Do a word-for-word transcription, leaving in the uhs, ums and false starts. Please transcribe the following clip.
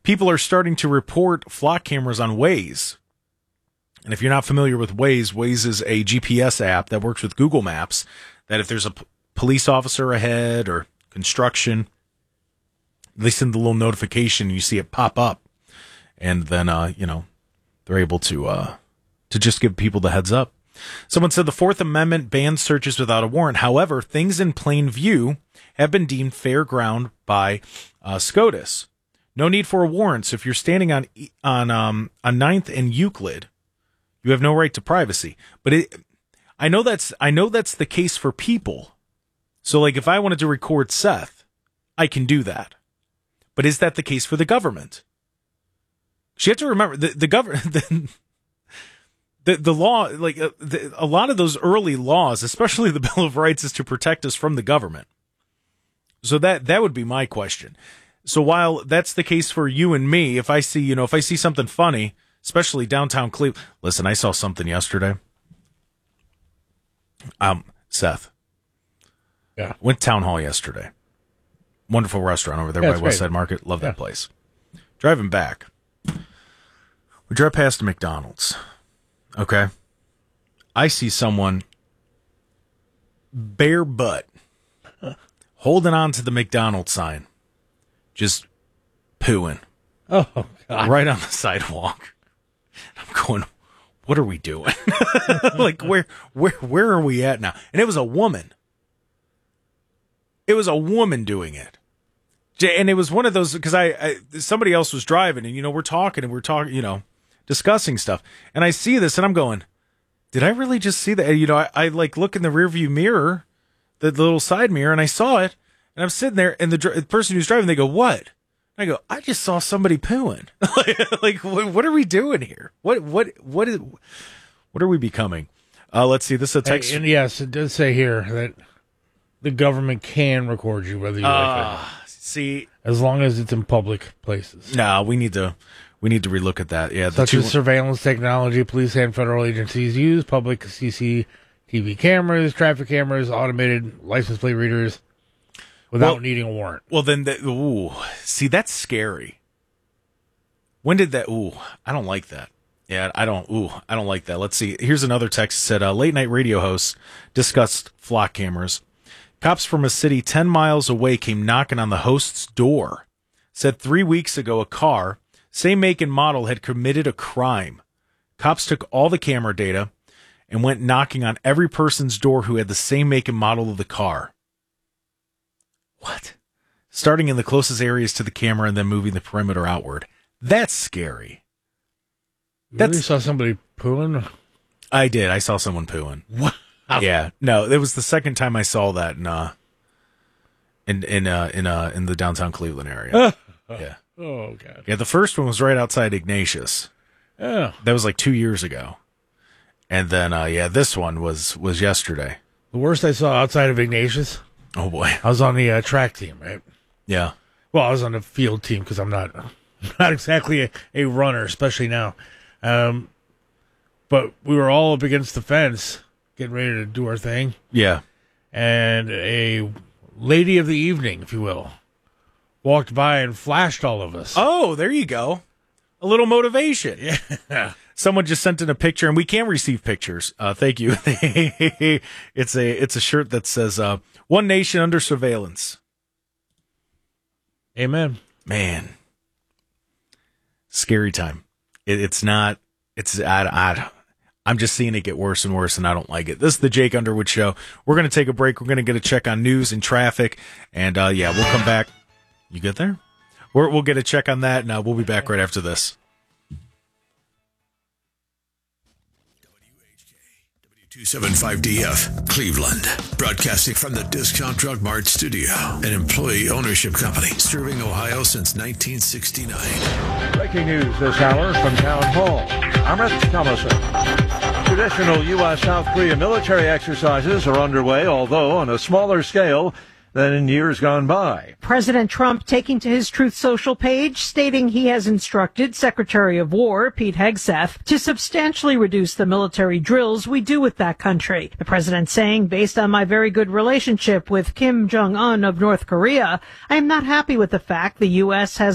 people are starting to report flock cameras on Waze. And if you're not familiar with Waze, Waze is a G P S app that works with Google Maps, that if there's a p- police officer ahead or construction, they send the little notification and you see it pop up. And then, uh, you know, they're able to uh, to just give people the heads up. Someone said the Fourth Amendment bans searches without a warrant. However, things in plain view have been deemed fair ground by uh, SCOTUS. No need for a warrant. So if you're standing on on um, on Ninth and Euclid, you have no right to privacy. But it, I know that's I know that's the case for people. So, like, if I wanted to record Seth, I can do that. But is that the case for the government? You have to remember the the government. The, The the law, like uh, the, a lot of those early laws, especially the Bill of Rights, is to protect us from the government. So that that would be my question. So while that's the case for you and me, if I see, you know, if I see something funny, especially downtown Cleveland, listen, I saw something yesterday. Um, Seth. Yeah. Went to Town Hall yesterday. Wonderful restaurant over there yeah, by West Side Market. Love yeah. that place. Driving back, we drive past a McDonald's. Okay. I see someone bare butt holding on to the McDonald's sign, just pooing. Oh, God. Right on the sidewalk. I'm going, what are we doing? Like, where, where, where are we at now? And it was a woman. It was a woman doing it. And it was one of those, because I, I, somebody else was driving and, you know, we're talking and we're talking, you know, discussing stuff. And I see this and I'm going, did I really just see that? You know, I, I like look in the rearview mirror, the little side mirror, and I saw it. And I'm sitting there and the, the person who's driving, they go, what? And I go, I just saw somebody pooing. like, like what, what are we doing here? What, what, what is, what are we becoming? Uh, let's see. This is a text. Hey, and yes, it does say here that the government can record you whether you uh, like it. See, as long as it's in public places. No, we need to. We need to relook at that. Yeah, such two, as surveillance technology, police and federal agencies use public C C T V cameras, traffic cameras, automated license plate readers, without well, needing a warrant. Well, then, the, ooh, see, that's scary. When did that? Ooh, I don't like that. Yeah, I don't. Ooh, I don't like that. Let's see. Here's another text that said, uh, late night radio hosts discussed flock cameras. Cops from a city ten miles away came knocking on the host's door. Said three weeks ago a car, same make and model, had committed a crime. Cops took all the camera data and went knocking on every person's door who had the same make and model of the car. What? Starting in the closest areas to the camera and then moving the perimeter outward. That's scary. You really saw somebody pooing? I did. I saw someone pooing. What? Yeah. No, it was the second time I saw that in uh in in uh in uh in the downtown Cleveland area. Yeah. Oh, God. Yeah, the first one was right outside Ignatius. Yeah. That was like two years ago. And then, uh, yeah, this one was, was yesterday. The worst I saw outside of Ignatius? Oh, boy. I was on the uh, track team, right? Yeah. Well, I was on the field team because I'm not not exactly a, a runner, especially now. Um, but we were all up against the fence, getting ready to do our thing. Yeah. And a lady of the evening, if you will, walked by and flashed all of us. Oh, there you go. A little motivation. Yeah. Someone just sent in a picture, and we can receive pictures. Uh, thank you. it's a it's a shirt that says uh, "One Nation Under Surveillance." Amen. Man, scary time. It, it's not. It's I, I, I'm just seeing it get worse and worse, and I don't like it. This is the Jake Underwood Show. We're going to take a break. We're going to get a check on news and traffic, and uh, yeah, we'll come back. You get there? We're, we'll get a check on that, and uh, we'll be back right after this. two seventy-five D F, Cleveland. Broadcasting from the Discount Drug Mart studio, an employee ownership company serving Ohio since nineteen sixty-nine. Breaking news this hour from Town Hall. I'm Rich Thomason. Traditional U S South Korea military exercises are underway, although on a smaller scale than in years gone by. President Trump taking to his Truth Social page, stating he has instructed Secretary of War Pete Hegseth to substantially reduce the military drills we do with that country. The president saying, based on my very good relationship with Kim Jong-un of North Korea, I am not happy with the fact the U S has